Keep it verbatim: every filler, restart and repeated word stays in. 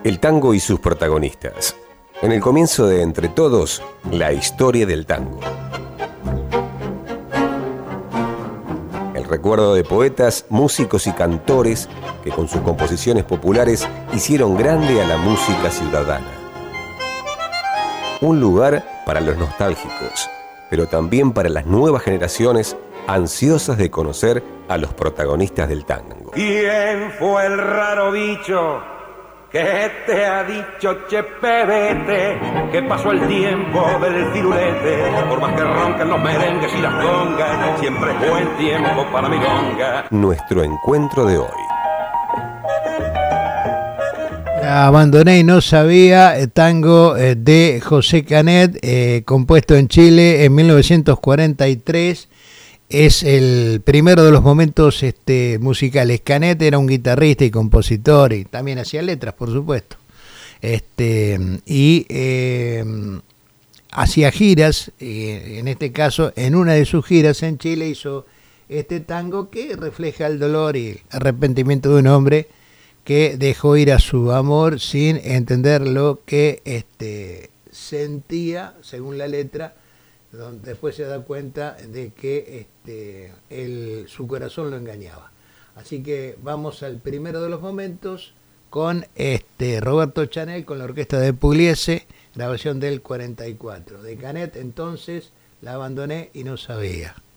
El tango y sus protagonistas. En el comienzo de Entre Todos, la historia del tango. El recuerdo de poetas, músicos y cantores que con sus composiciones populares hicieron grande a la música ciudadana. Un lugar para los nostálgicos, pero también para las nuevas generaciones ansiosas de conocer a los protagonistas del tango. ¿Quién fue el raro bicho que te ha dicho, che pebete, que pasó el tiempo del firulete? Por más que roncan los merengues y las congas, siempre es buen tiempo para milonga. Nuestro encuentro de hoy. Abandoné y no sabía, tango de José Canet, eh, compuesto en Chile en mil novecientos cuarenta y tres. Es el primero de los momentos este, musicales. Canet era un guitarrista y compositor y también hacía letras, por supuesto. Este, y eh, hacía giras, eh, en este caso, en una de sus giras en Chile hizo este tango que refleja el dolor y el arrepentimiento de un hombre que dejó ir a su amor sin entender lo que este, sentía, según la letra, donde después se da cuenta de que este, el, su corazón lo engañaba. Así que vamos al primero de los momentos con este, Roberto Chanel con la orquesta de Pugliese, grabación del cuarenta y cuatro. De Canet, entonces, La abandoné y no sabía.